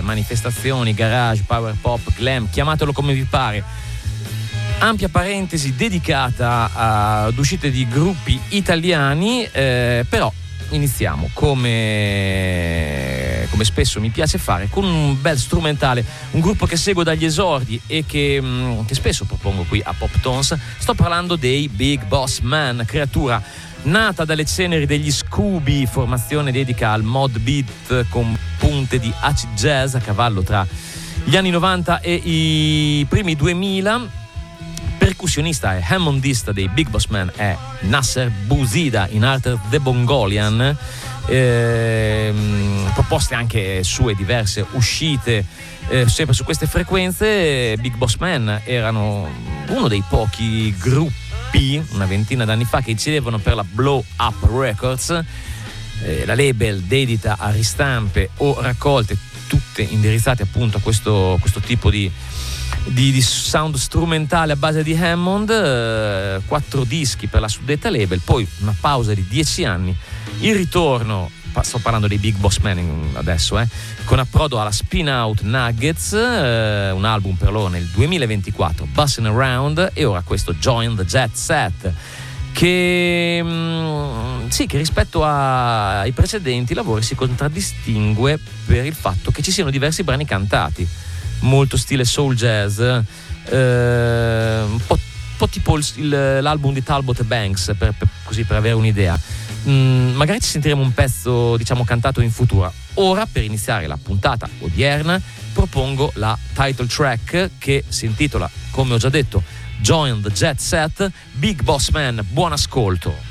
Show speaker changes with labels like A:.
A: manifestazioni, garage, power pop, glam, chiamatelo come vi pare. Ampia parentesi dedicata ad uscite di gruppi italiani, però iniziamo come spesso mi piace fare, con un bel strumentale, un gruppo che seguo dagli esordi e che spesso propongo qui a Pop Tones. Sto parlando dei Big Boss Man, creatura nata dalle ceneri degli Scooby, formazione dedica al mod beat con punte di acid jazz a cavallo tra gli anni 90 e i primi 2000. Percussionista e hammondista dei Big Boss Man è Nasser Bouzida, in arte The Bongolian. Proposte anche sue diverse uscite sempre su queste frequenze. Big Boss Man erano uno dei pochi gruppi una ventina d'anni fa che incidevano per la Blow Up Records, la label dedita a ristampe o raccolte tutte indirizzate appunto a questo tipo di sound strumentale a base di Hammond. 4 dischi per la suddetta label, poi una pausa di 10 anni, il ritorno, sto parlando dei Big Boss Man adesso, con approdo alla Spin Out Nuggets, un album per loro nel 2024, Bussin' Around, e ora questo Join the Jet Set, che rispetto ai precedenti lavori si contraddistingue per il fatto che ci siano diversi brani cantati, molto stile soul jazz, un po' tipo l'album di Talbot e Banks, per avere un'idea. Magari ci sentiremo un pezzo cantato in futuro. Ora, per iniziare la puntata odierna, propongo la title track che si intitola, come ho già detto, Join the Jet Set. Big Boss Man, buon ascolto.